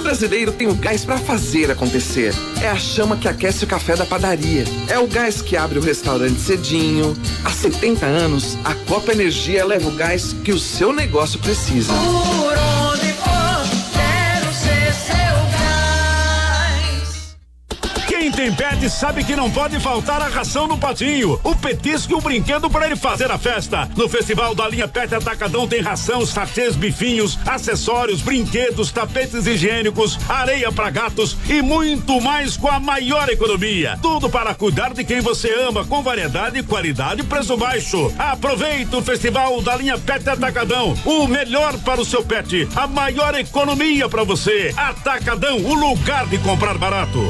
brasileiro tem o gás para fazer acontecer. É a chama que aquece o café da padaria. É o gás que abre o restaurante cedinho. Há 70 anos, a Copa Energia leva o gás que o seu negócio precisa. Por onde for, quero ser seu gás. Quem tem pet sabe que não pode faltar a ração no patinho, o petisco e o brinquedo para ele fazer a festa. No Festival da Linha Pet Atacadão tem ração, sachês, bifinhos, acessórios, brinquedos, tapetes higiênicos, areia para gatos e muito mais com a maior economia. Tudo para cuidar de quem você ama, com variedade, qualidade e preço baixo. Aproveita o Festival da Linha Pet Atacadão, o melhor para o seu pet, a maior economia para você. Atacadão, o lugar de comprar barato.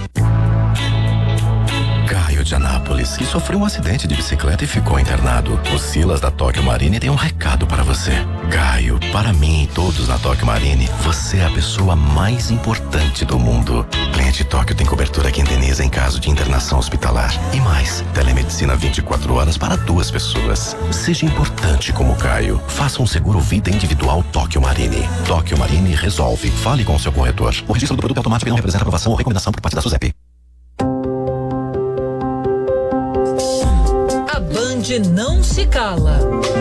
Caio de Anápolis, que sofreu um acidente de bicicleta e ficou internado. O Silas da Tóquio Marine tem um recado para você. Caio, para mim e todos na Tóquio Marine, você é a pessoa mais importante do mundo. Cliente Tóquio tem cobertura que indeniza em caso de internação hospitalar. E mais, telemedicina 24 horas para 2 pessoas. Seja importante como Caio. Faça um seguro vida individual Tóquio Marine. Tóquio Marine resolve. Fale com o seu corretor. O registro do produto automático não representa aprovação ou recomendação por parte da SUSEP. Band não se cala.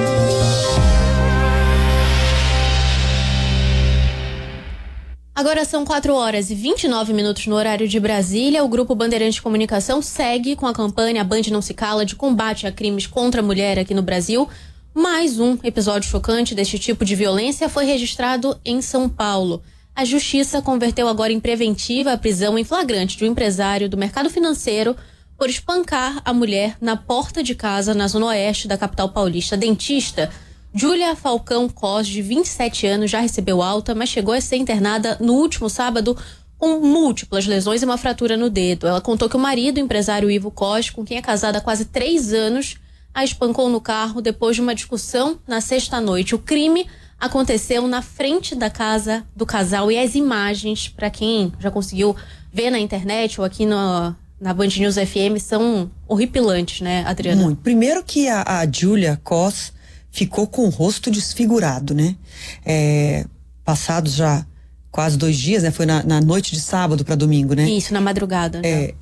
Agora são 4h29 no horário de Brasília. O Grupo Bandeirante de Comunicação segue com a campanha Band Não Se Cala de combate a crimes contra a mulher aqui no Brasil. Mais um episódio chocante deste tipo de violência foi registrado em São Paulo. A Justiça converteu agora em preventiva a prisão em flagrante de um empresário do mercado financeiro por espancar a mulher na porta de casa na zona oeste da capital paulista. A dentista Júlia Falcão Cos, de 27 anos, já recebeu alta, mas chegou a ser internada no último sábado com múltiplas lesões e uma fratura no dedo. Ela contou que o marido, o empresário Ivo Cos, com quem é casada há quase 3 anos, a espancou no carro depois de uma discussão na sexta-noite. O crime aconteceu na frente da casa do casal e as imagens, para quem já conseguiu ver na internet ou aqui na Band News FM, são horripilantes, né, Adriana? Muito. Primeiro que a Júlia Cos ficou com o rosto desfigurado, né? Passados já quase 2 dias, né? Foi na noite de sábado para domingo, né? Isso, na madrugada.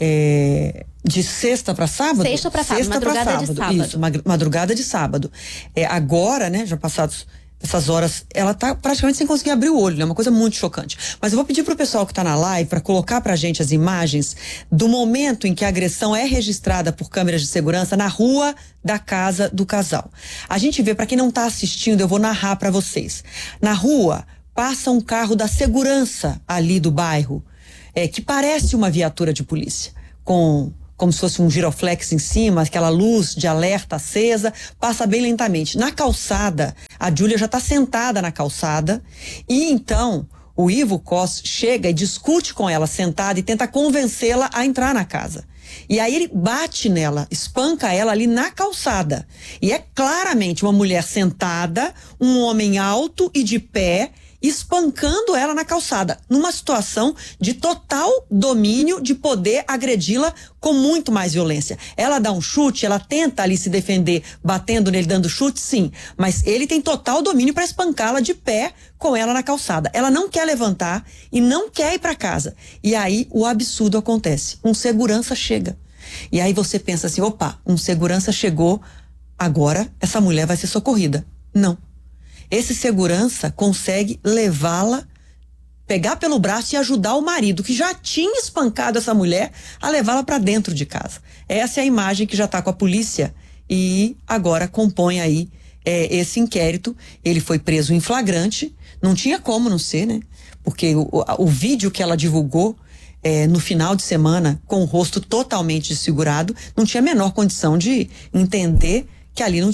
De sexta para sábado? Sexta para sábado, madrugada de sábado. Isso, madrugada de sábado. Agora, né, já passados essas horas, ela tá praticamente sem conseguir abrir o olho, né? Uma coisa muito chocante. Mas eu vou pedir pro pessoal que tá na live para colocar pra gente as imagens do momento em que a agressão é registrada por câmeras de segurança na rua da casa do casal. A gente vê, para quem não tá assistindo, eu vou narrar para vocês. Na rua passa um carro da segurança ali do bairro, que parece uma viatura de polícia, como se fosse um giroflex em cima, aquela luz de alerta acesa, passa bem lentamente. Na calçada, a Júlia já está sentada na calçada, e então o Ivo Cos chega e discute com ela sentada e tenta convencê-la a entrar na casa. E aí ele bate nela, espanca ela ali na calçada. E é claramente uma mulher sentada, um homem alto e de pé, espancando ela na calçada, numa situação de total domínio, de poder agredi-la com muito mais violência. Ela dá um chute, ela tenta ali se defender, batendo nele, dando chute, sim, mas ele tem total domínio para espancá-la de pé com ela na calçada. Ela não quer levantar e não quer ir para casa. E aí o absurdo acontece. Um segurança chega. E aí você pensa assim, opa, um segurança chegou, agora essa mulher vai ser socorrida. Não. Esse segurança consegue levá-la, pegar pelo braço e ajudar o marido, que já tinha espancado essa mulher, a levá-la para dentro de casa. Essa é a imagem que já está com a polícia e agora compõe aí esse inquérito. Ele foi preso em flagrante, não tinha como não ser, né? Porque o vídeo que ela divulgou no final de semana, com o rosto totalmente desfigurado, não tinha a menor condição de entender que ali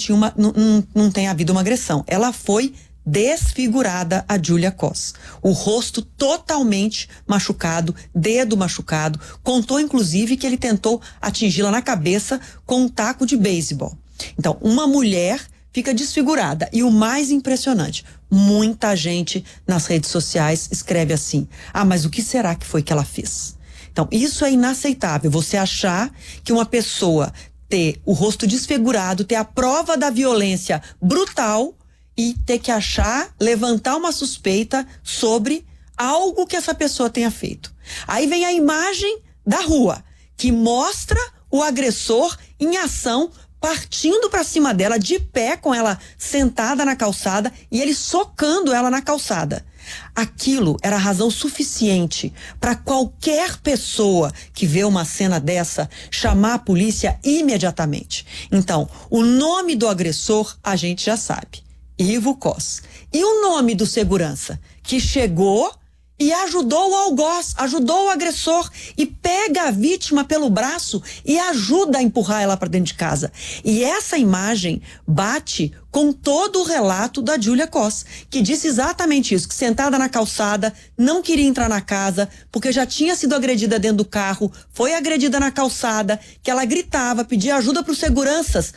não tem havido uma agressão. Ela foi desfigurada, a Júlia Cos. O rosto totalmente machucado, dedo machucado. Contou, inclusive, que ele tentou atingi-la na cabeça com um taco de beisebol. Então, uma mulher fica desfigurada. E o mais impressionante, muita gente nas redes sociais escreve assim, mas o que será que foi que ela fez? Então, isso é inaceitável. Você achar que uma pessoa ter o rosto desfigurado, ter a prova da violência brutal e ter que levantar uma suspeita sobre algo que essa pessoa tenha feito. Aí vem a imagem da rua, que mostra o agressor em ação, partindo para cima dela, de pé, com ela sentada na calçada e ele socando ela na calçada. Aquilo era razão suficiente para qualquer pessoa que vê uma cena dessa chamar a polícia imediatamente. Então, o nome do agressor a gente já sabe, Ivo Cos. E o nome do segurança que chegou e ajudou o algoz, ajudou o agressor e pega a vítima pelo braço e ajuda a empurrar ela para dentro de casa. E essa imagem bate com todo o relato da Júlia Cos, que disse exatamente isso, que sentada na calçada, não queria entrar na casa, porque já tinha sido agredida dentro do carro, foi agredida na calçada, que ela gritava, pedia ajuda para os seguranças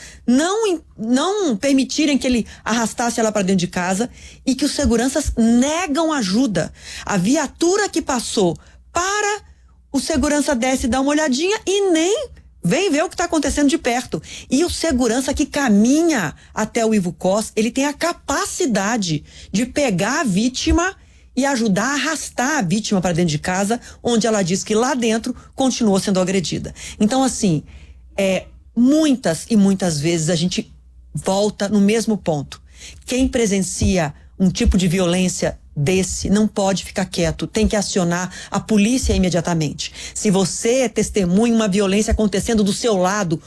não permitirem que ele arrastasse ela para dentro de casa, e que os seguranças negam ajuda. A viatura que passou para o segurança desce e dá uma olhadinha e nem vem ver o que está acontecendo de perto. E o segurança que caminha até o Ivo Cos, ele tem a capacidade de pegar a vítima e ajudar a arrastar a vítima para dentro de casa, onde ela diz que lá dentro continuou sendo agredida. Então, assim, muitas e muitas vezes a gente volta no mesmo ponto. Quem presencia um tipo de violência desse não pode ficar quieto, tem que acionar a polícia imediatamente. Se você testemunha uma violência acontecendo do seu lado,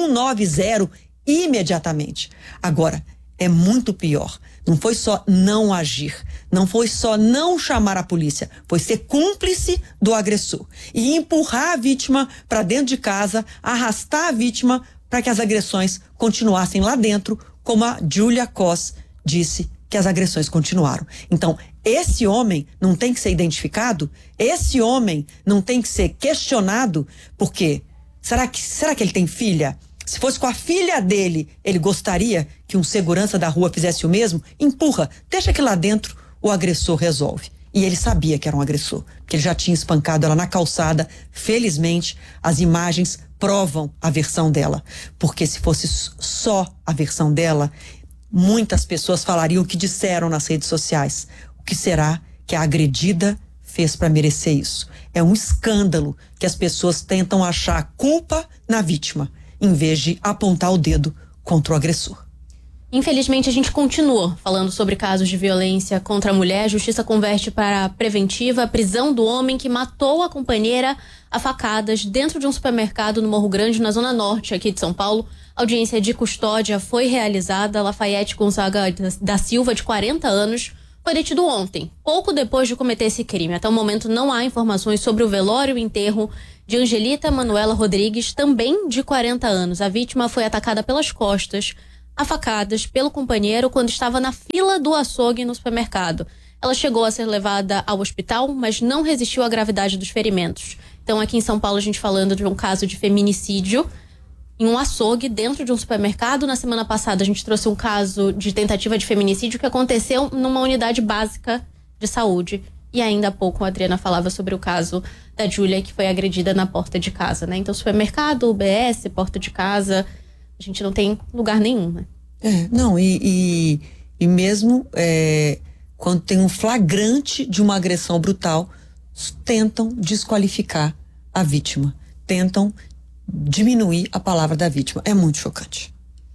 190 imediatamente. Agora, é muito pior. Não foi só não agir, não foi só não chamar a polícia, foi ser cúmplice do agressor e empurrar a vítima para dentro de casa, arrastar a vítima para que as agressões continuassem lá dentro, como a Júlia Cos disse que as agressões continuaram. Então, esse homem não tem que ser identificado? Esse homem não tem que ser questionado? Porque será que ele tem filha? Se fosse com a filha dele, ele gostaria que um segurança da rua fizesse o mesmo? Empurra, deixa que lá dentro o agressor resolve. E ele sabia que era um agressor, porque ele já tinha espancado ela na calçada. Felizmente, as imagens provam a versão dela. Porque se fosse só a versão dela, muitas pessoas falariam o que disseram nas redes sociais. O que será que a agredida fez para merecer isso? É um escândalo que as pessoas tentam achar culpa na vítima, em vez de apontar o dedo contra o agressor. Infelizmente, a gente continua falando sobre casos de violência contra a mulher. A justiça converte para preventiva a prisão do homem que matou a companheira a facadas dentro de um supermercado no Morro Grande, na zona norte aqui de São Paulo. A audiência de custódia foi realizada. Lafayette Gonzaga da Silva, de 40 anos, foi detido ontem, pouco depois de cometer esse crime. Até o momento não há informações sobre o velório e o enterro de Angelita Manuela Rodrigues, também de 40 anos. A vítima foi atacada pelas costas, a facadas, pelo companheiro quando estava na fila do açougue no supermercado. Ela chegou a ser levada ao hospital, mas não resistiu à gravidade dos ferimentos. Então, aqui em São Paulo, a gente falando de um caso de feminicídio em um açougue dentro de um supermercado. Na semana passada, a gente trouxe um caso de tentativa de feminicídio que aconteceu numa unidade básica de saúde. E ainda há pouco a Adriana falava sobre o caso da Júlia, que foi agredida na porta de casa, né? Então, supermercado, UBS, porta de casa, a gente não tem lugar nenhum, né? E mesmo quando tem um flagrante de uma agressão brutal, tentam desqualificar a vítima, tentam diminuir a palavra da vítima. É muito chocante.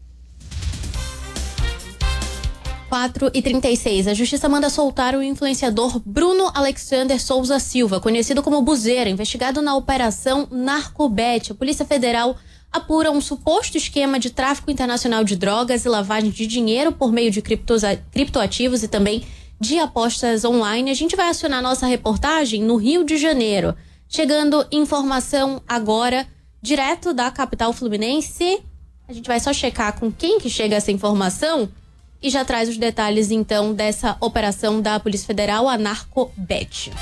4h36, a justiça manda soltar o influenciador Bruno Alexander Souza Silva, conhecido como Buzeira, investigado na operação Narcobet. A Polícia Federal apura um suposto esquema de tráfico internacional de drogas e lavagem de dinheiro por meio de criptoativos e também de apostas online. A gente vai acionar nossa reportagem no Rio de Janeiro. Chegando informação agora, direto da capital fluminense. A gente vai só checar com quem que chega essa informação e já traz os detalhes, então, dessa operação da Polícia Federal, a Narcobet.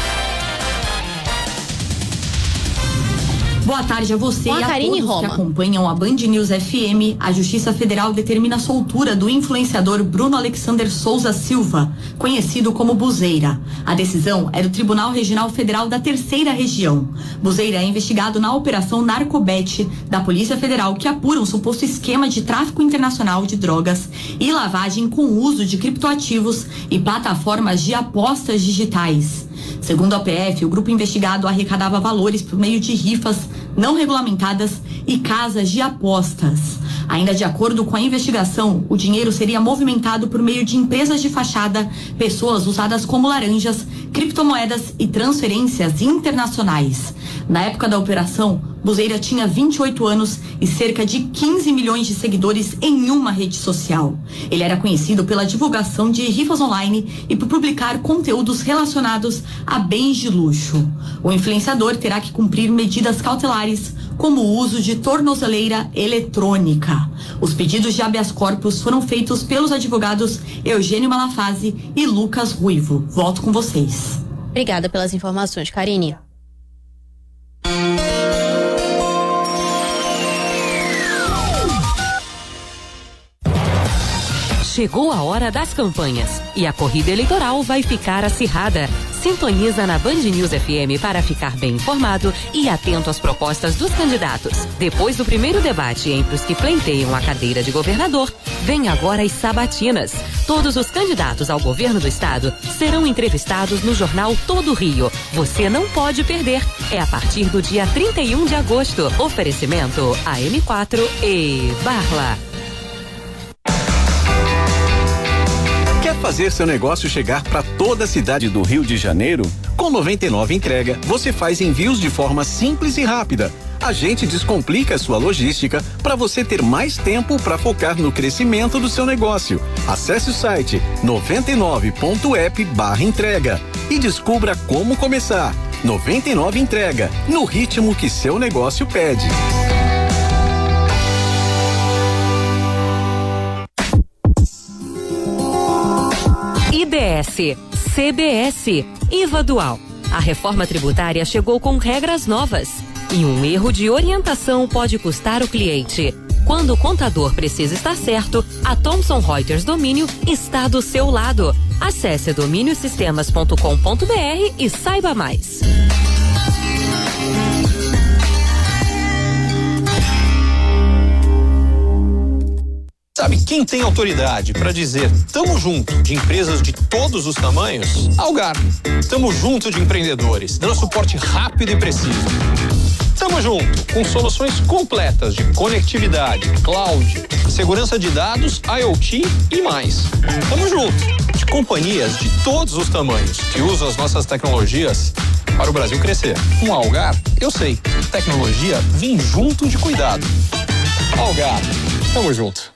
Boa tarde a você e a Karine todos Roma, que acompanham a Band News FM. A Justiça Federal determina a soltura do influenciador Bruno Alexander Souza Silva, conhecido como Buzeira. A decisão é do Tribunal Regional Federal da Terceira Região. Buzeira é investigado na Operação Narcobet da Polícia Federal, que apura um suposto esquema de tráfico internacional de drogas e lavagem com uso de criptoativos e plataformas de apostas digitais. Segundo a PF, o grupo investigado arrecadava valores por meio de rifas não regulamentadas e casas de apostas. Ainda de acordo com a investigação, o dinheiro seria movimentado por meio de empresas de fachada, pessoas usadas como laranjas, criptomoedas e transferências internacionais. Na época da operação, Buzeira tinha 28 anos e cerca de 15 milhões de seguidores em uma rede social. Ele era conhecido pela divulgação de rifas online e por publicar conteúdos relacionados a bens de luxo. O influenciador terá que cumprir medidas cautelares, como o uso de tornozeleira eletrônica. Os pedidos de habeas corpus foram feitos pelos advogados Eugênio Malafase e Lucas Ruivo. Volto com vocês. Obrigada pelas informações, Karine. Chegou a hora das campanhas e a corrida eleitoral vai ficar acirrada. Sintoniza na Band News FM para ficar bem informado e atento às propostas dos candidatos. Depois do primeiro debate entre os que pleiteiam a cadeira de governador, vem agora as sabatinas. Todos os candidatos ao governo do estado serão entrevistados no jornal Todo Rio. Você não pode perder. É a partir do dia 31 de agosto. Oferecimento AM4 e Barla. Quer fazer seu negócio chegar para toda a cidade do Rio de Janeiro? Com 99 Entrega, você faz envios de forma simples e rápida. A gente descomplica a sua logística para você ter mais tempo para focar no crescimento do seu negócio. Acesse o site 99.app/entrega e descubra como começar. 99 Entrega, no ritmo que seu negócio pede. IBS, CBS, IVA Dual. A reforma tributária chegou com regras novas e um erro de orientação pode custar o cliente. Quando o contador precisa estar certo, a Thomson Reuters Domínio está do seu lado. Acesse dominiosistemas.com.br e saiba mais. Sabe quem tem autoridade para dizer tamo junto de empresas de todos os tamanhos? Algar. Tamo junto de empreendedores, dando suporte rápido e preciso. Tamo junto com soluções completas de conectividade, cloud, segurança de dados, IoT e mais. Tamo junto de companhias de todos os tamanhos que usam as nossas tecnologias para o Brasil crescer. Com a Algar, eu sei, tecnologia vem junto de cuidado. Algar, tamo junto.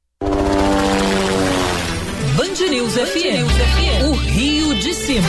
Band News FM, o Rio de Cima.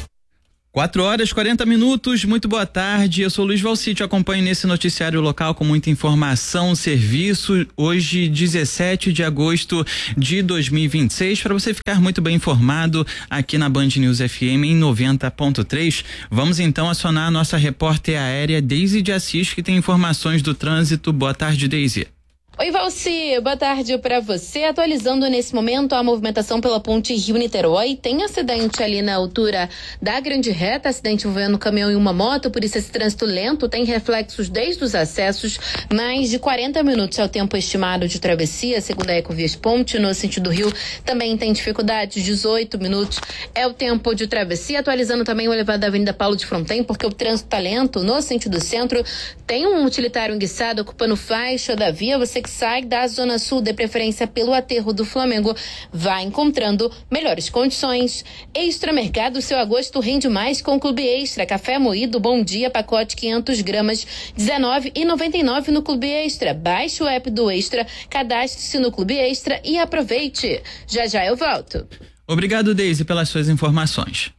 4h40, muito boa tarde, eu sou Luiz Valci, te acompanho nesse noticiário local com muita informação, serviço, hoje 17 de agosto de 2026, para você ficar muito bem informado aqui na Band News FM em 90.3, vamos então acionar a nossa repórter aérea Deise de Assis, que tem informações do trânsito. Boa tarde, Deise. Oi, Valci, boa tarde para você. Atualizando nesse momento a movimentação pela ponte Rio-Niterói. Tem acidente ali na altura da Grande Reta, acidente envolvendo um caminhão e uma moto, por isso esse trânsito lento tem reflexos desde os acessos. Mais de 40 minutos é o tempo estimado de travessia, segundo a Ecovias Ponte, no sentido Rio. Também tem dificuldades, 18 minutos é o tempo de travessia. Atualizando também o elevado da Avenida Paulo de Fronten, porque o trânsito tá lento no sentido centro. Tem um utilitário enguiçado ocupando faixa da via. Você que sai da Zona Sul, de preferência pelo aterro do Flamengo, vai encontrando melhores condições. Extra Mercado, seu agosto rende mais com Clube Extra. Café moído, bom dia, pacote 500 gramas, R$19,99 no Clube Extra. Baixe o app do Extra, cadastre-se no Clube Extra e aproveite. Já já eu volto. Obrigado, Deise, pelas suas informações.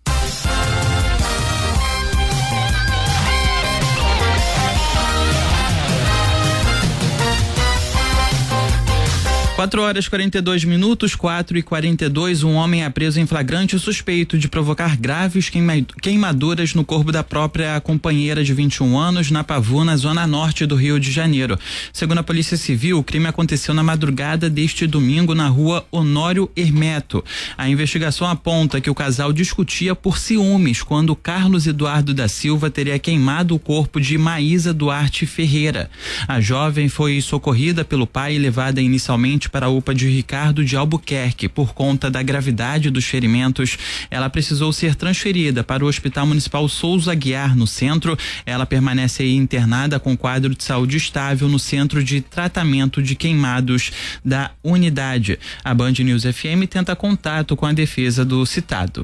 4h42, 4h42, um homem é preso em flagrante suspeito de provocar graves queimaduras no corpo da própria companheira de 21 anos na Pavuna, zona norte do Rio de Janeiro. Segundo a Polícia Civil, o crime aconteceu na madrugada deste domingo na rua Honório Hermeto. A investigação aponta que o casal discutia por ciúmes quando Carlos Eduardo da Silva teria queimado o corpo de Maísa Duarte Ferreira. A jovem foi socorrida pelo pai e levada inicialmente para a UPA de Ricardo de Albuquerque. Por conta da gravidade dos ferimentos, ela precisou ser transferida para o Hospital Municipal Souza Aguiar, no centro. Ela permanece aí internada com quadro de saúde estável no Centro de Tratamento de Queimados da unidade. A Band News FM tenta contato com a defesa do citado.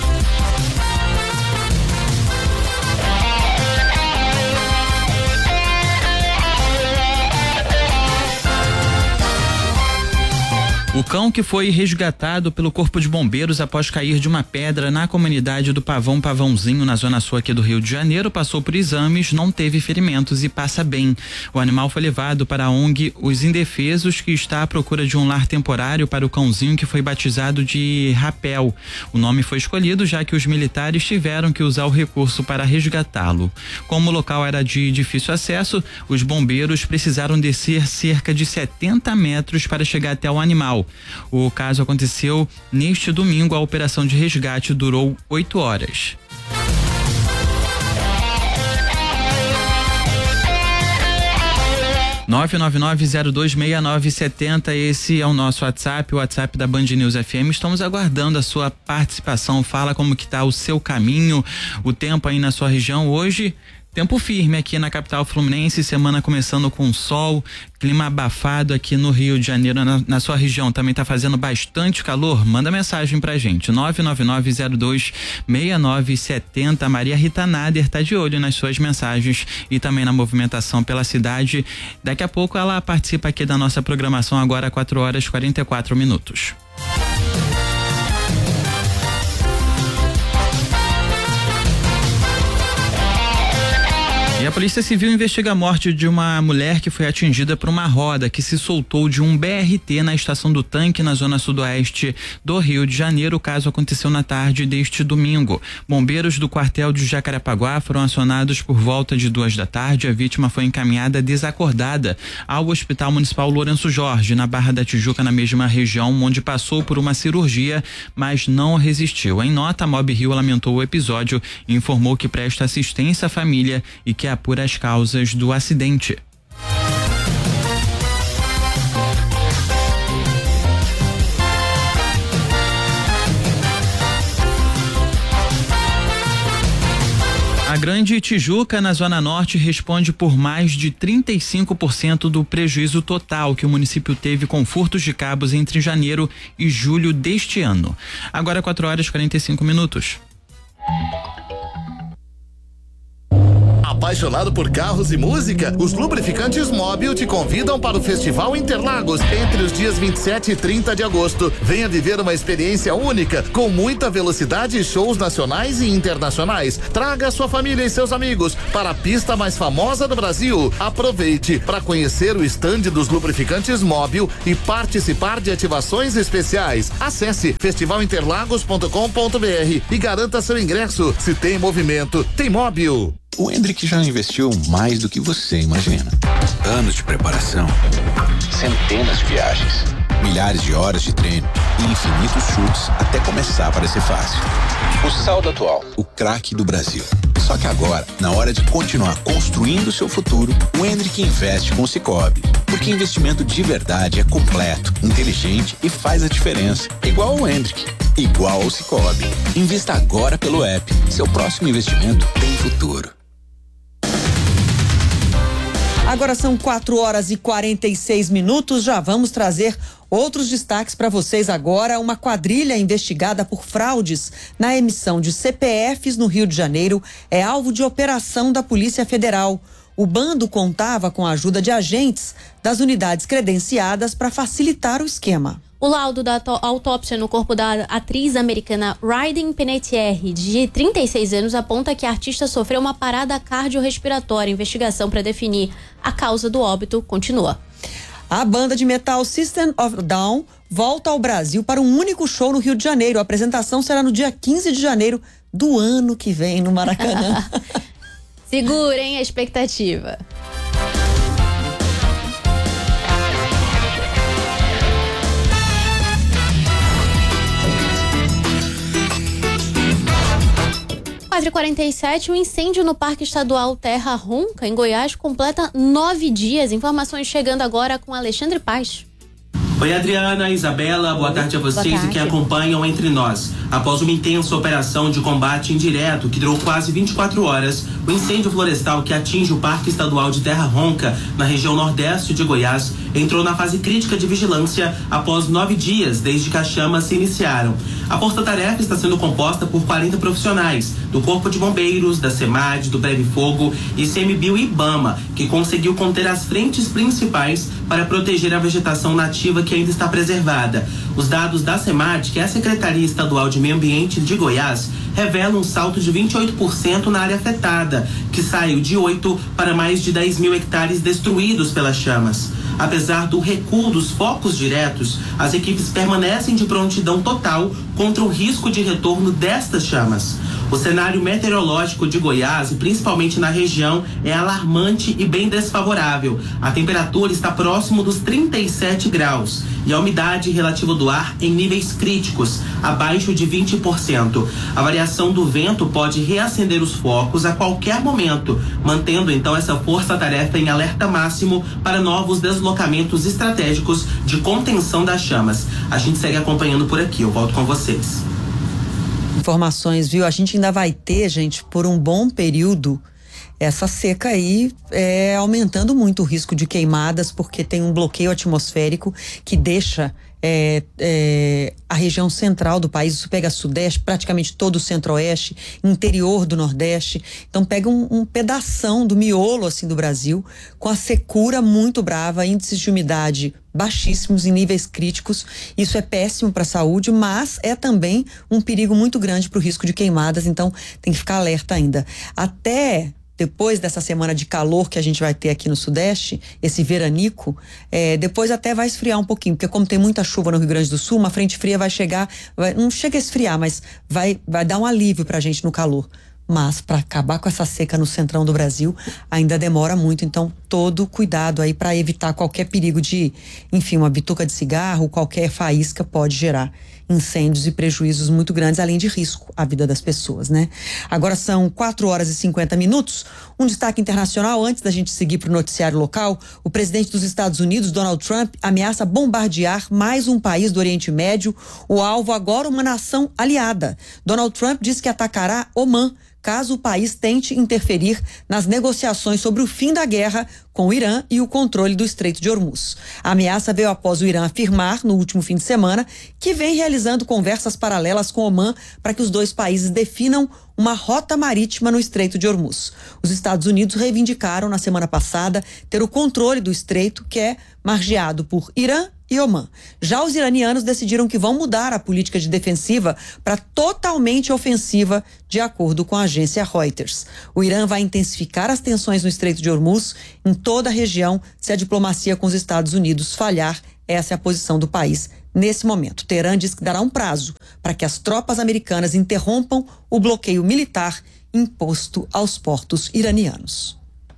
O cão que foi resgatado pelo Corpo de Bombeiros após cair de uma pedra na comunidade do Pavãozinho, na zona sul aqui do Rio de Janeiro, passou por exames, não teve ferimentos e passa bem. O animal foi levado para a ONG Os Indefesos, que está à procura de um lar temporário para o cãozinho, que foi batizado de Rapel. O nome foi escolhido já que os militares tiveram que usar o recurso para resgatá-lo. Como o local era de difícil acesso, os bombeiros precisaram descer cerca de 70 metros para chegar até o animal. O caso aconteceu neste domingo. A operação de resgate durou 8 horas. – 999026970, esse é o nosso WhatsApp, o WhatsApp da Band News FM. Estamos aguardando a sua participação. Fala como que tá o seu caminho, o tempo aí na sua região hoje. Tempo firme aqui na capital fluminense, semana começando com sol, clima abafado aqui no Rio de Janeiro. Na sua região também tá fazendo bastante calor? Manda mensagem pra gente, 999026970. Maria Rita Nader tá de olho nas suas mensagens e também na movimentação pela cidade. Daqui a pouco ela participa aqui da nossa programação, agora 4h44. E a Polícia Civil investiga a morte de uma mulher que foi atingida por uma roda que se soltou de um BRT na Estação do Tanque, na zona sudoeste do Rio de Janeiro. O caso aconteceu na tarde deste domingo. Bombeiros do quartel de Jacarepaguá foram acionados por volta de 2 da tarde. A vítima foi encaminhada desacordada ao Hospital Municipal Lourenço Jorge, na Barra da Tijuca, na mesma região, onde passou por uma cirurgia, mas não resistiu. Em nota, a Mob Rio lamentou o episódio e informou que presta assistência à família e que apura as causas do acidente. A Grande Tijuca, na Zona Norte, responde por mais de 35% do prejuízo total que o município teve com furtos de cabos entre janeiro e julho deste ano. Agora 4h45. Apaixonado por carros e música? Os lubrificantes Móbil te convidam para o Festival Interlagos entre os dias 27 e 30 de agosto. Venha viver uma experiência única, com muita velocidade e shows nacionais e internacionais. Traga sua família e seus amigos para a pista mais famosa do Brasil. Aproveite para conhecer o estande dos lubrificantes Móbil e participar de ativações especiais. Acesse festivalinterlagos.com.br e garanta seu ingresso. Se tem movimento, tem Móbil. O Hendrick já investiu mais do que você imagina. Anos de preparação, centenas de viagens, milhares de horas de treino e infinitos chutes até começar a parecer fácil. O saldo atual, o craque do Brasil. Só que agora, na hora de continuar construindo seu futuro, o Hendrick investe com o Sicoob. Porque investimento de verdade é completo, inteligente e faz a diferença. Igual ao Hendrick, igual ao Sicoob. Invista agora pelo app. Seu próximo investimento tem futuro. Agora são 4h46. Já vamos trazer outros destaques para vocês agora. Uma quadrilha investigada por fraudes na emissão de CPFs no Rio de Janeiro é alvo de operação da Polícia Federal. O bando contava com a ajuda de agentes das unidades credenciadas para facilitar o esquema. O laudo da autópsia no corpo da atriz americana Raiden Panettiere, de 36 anos, aponta que a artista sofreu uma parada cardiorrespiratória. A investigação para definir a causa do óbito continua. A banda de metal System of a Down volta ao Brasil para um único show no Rio de Janeiro. A apresentação será no dia 15 de janeiro do ano que vem, no Maracanã. Segurem a expectativa. Quase 47, o incêndio no Parque Estadual Terra Ronca, em Goiás, completa 9 dias. Informações chegando agora com Alexandre Paz. Oi, Adriana, Isabela, boa tarde a vocês e que acompanham Entre Nós. Após uma intensa operação de combate indireto que durou quase 24 horas, o incêndio florestal que atinge o Parque Estadual de Terra Ronca, na região nordeste de Goiás, entrou na fase crítica de vigilância após 9 dias desde que as chamas se iniciaram. A força-tarefa está sendo composta por 40 profissionais do Corpo de Bombeiros, da CEMAD, do Breve Fogo e ICMBio e IBAMA, que conseguiu conter as frentes principais para proteger a vegetação nativa que ainda está preservada. Os dados da CEMAD, que é a Secretaria Estadual de Meio Ambiente de Goiás, revelam um salto de 28% na área afetada, que saiu de 8 para mais de 10 mil hectares destruídos pelas chamas. Apesar do recuo dos focos diretos, as equipes permanecem de prontidão total contra o risco de retorno destas chamas. O cenário meteorológico de Goiás, e principalmente na região, é alarmante e bem desfavorável. A temperatura está próximo dos 37 graus e a umidade relativa do ar em níveis críticos, abaixo de 20%. A variação do vento pode reacender os focos a qualquer momento, mantendo então essa força-tarefa em alerta máximo para novos deslocamentos estratégicos de contenção das chamas. A gente segue acompanhando por aqui, eu volto com vocês. Informações, viu? A gente ainda vai ter, gente, por um bom período, essa seca aí aumentando muito o risco de queimadas, porque tem um bloqueio atmosférico que deixa a região central do país, isso pega sudeste, praticamente todo o centro-oeste, interior do nordeste, então pega um pedação do miolo assim do Brasil, com a secura muito brava, índices de umidade baixíssimos, em níveis críticos. Isso é péssimo para a saúde, mas é também um perigo muito grande para o risco de queimadas, então tem que ficar alerta ainda. Até depois dessa semana de calor que a gente vai ter aqui no Sudeste, esse veranico, depois até vai esfriar um pouquinho, porque como tem muita chuva no Rio Grande do Sul, uma frente fria vai chegar, não chega a esfriar, mas vai dar um alívio pra gente no calor. Mas para acabar com essa seca no centrão do Brasil ainda demora muito, então todo cuidado aí para evitar qualquer perigo de, enfim, uma bituca de cigarro, qualquer faísca pode gerar incêndios e prejuízos muito grandes, além de risco à vida das pessoas, né? Agora são 4 horas e 50 minutos. Um destaque internacional, antes da gente seguir para o noticiário local, o presidente dos Estados Unidos, Donald Trump, ameaça bombardear mais um país do Oriente Médio, o alvo agora uma nação aliada. Donald Trump diz que atacará Omã, caso o país tente interferir nas negociações sobre o fim da guerra com o Irã e o controle do Estreito de Hormuz. A ameaça veio após o Irã afirmar, no último fim de semana, que vem realizando conversas paralelas com Omã para que os dois países definam uma rota marítima no Estreito de Hormuz. Os Estados Unidos reivindicaram na semana passada ter o controle do estreito, que é margeado por Irã e Omã. Já os iranianos decidiram que vão mudar a política de defensiva para totalmente ofensiva, de acordo com a agência Reuters. O Irã vai intensificar as tensões no Estreito de Hormuz em toda a região se a diplomacia com os Estados Unidos falhar. Essa é a posição do país nesse momento. Teherã diz que dará um prazo para que as tropas americanas interrompam o bloqueio militar imposto aos portos iranianos.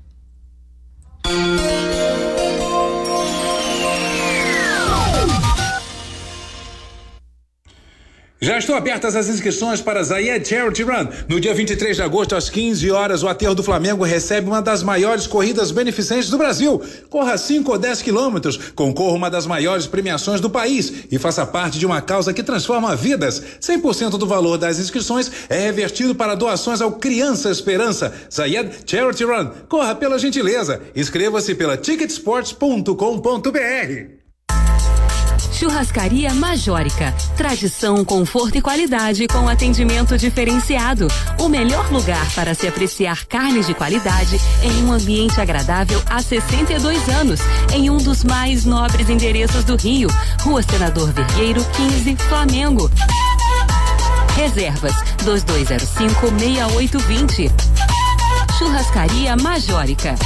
Já estão abertas as inscrições para a Zayed Charity Run. No dia 23 de agosto, às 15 horas, o Aterro do Flamengo recebe uma das maiores corridas beneficentes do Brasil. Corra 5 ou 10 quilômetros, concorra uma das maiores premiações do país e faça parte de uma causa que transforma vidas. 100% do valor das inscrições é revertido para doações ao Criança Esperança. Zayed Charity Run. Corra pela gentileza. Inscreva-se pela ticketsports.com.br. Churrascaria Majórica. Tradição, conforto e qualidade com atendimento diferenciado. O melhor lugar para se apreciar carnes de qualidade em um ambiente agradável há 62 anos, em um dos mais nobres endereços do Rio. Rua Senador Vergueiro, 15, Flamengo. Reservas 2205-6820. Churrascaria Majórica.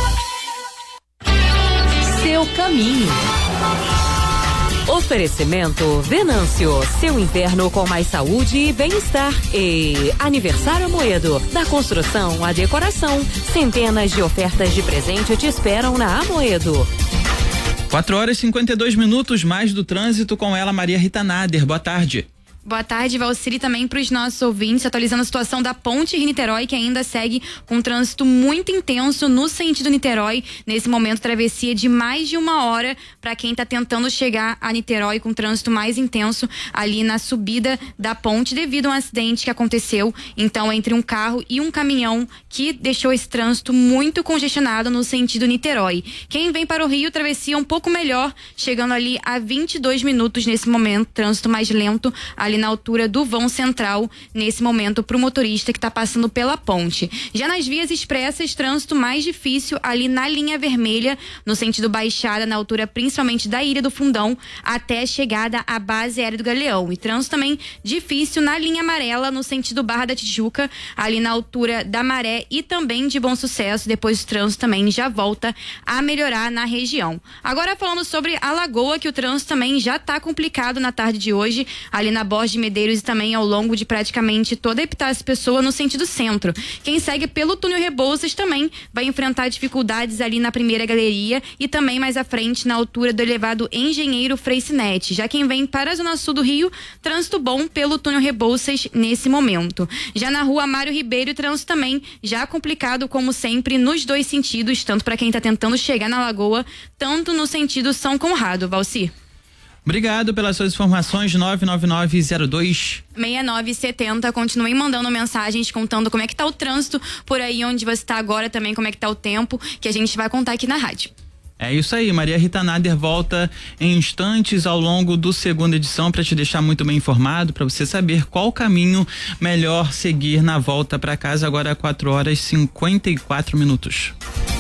Seu caminho. Oferecimento Venâncio, seu inverno com mais saúde e bem-estar. E Aniversário Amoedo, da construção à decoração. Centenas de ofertas de presente te esperam na Amoedo. 4 horas e 52 minutos mais do trânsito com ela, Maria Rita Nader. Boa tarde. Boa tarde, Valciri, também para os nossos ouvintes, atualizando a situação da ponte Rio-Niterói, que ainda segue com um trânsito muito intenso no sentido Niterói. Nesse momento, travessia de mais de 1 hora para quem está tentando chegar a Niterói, com trânsito mais intenso ali na subida da ponte, devido a um acidente que aconteceu, então, entre um carro e um caminhão, que deixou esse trânsito muito congestionado no sentido Niterói. Quem vem para o Rio, travessia um pouco melhor, chegando ali a 22 minutos nesse momento, trânsito mais lento ali na altura do vão central, nesse momento, para o motorista que está passando pela ponte. Já nas vias expressas, trânsito mais difícil ali na linha vermelha, no sentido Baixada, na altura principalmente da Ilha do Fundão, até a chegada à base aérea do Galeão. E trânsito também difícil na linha amarela, no sentido Barra da Tijuca, ali na altura da Maré e também de Bom Sucesso. Depois o trânsito também já volta a melhorar na região. Agora falando sobre a Lagoa, que o trânsito também já está complicado na tarde de hoje, ali na Borges de Medeiros e também ao longo de praticamente toda a Epitácio Pessoa no sentido centro. Quem segue pelo túnel Rebouças também vai enfrentar dificuldades ali na primeira galeria e também mais à frente na altura do elevado Engenheiro Freycinet. Já quem vem para a zona sul do Rio, trânsito bom pelo túnel Rebouças nesse momento. Já na rua Mário Ribeiro, trânsito também já complicado como sempre nos dois sentidos, tanto para quem está tentando chegar na Lagoa, tanto no sentido São Conrado. Valci. Obrigado pelas suas informações. 99902-6970. Continuem mandando mensagens contando como é que tá o trânsito por aí onde você está agora, também como é que tá o tempo, que a gente vai contar aqui na rádio. É isso aí, Maria Rita Nader volta em instantes ao longo do segunda edição para te deixar muito bem informado, para você saber qual caminho melhor seguir na volta para casa, agora 4 horas e 54 minutos.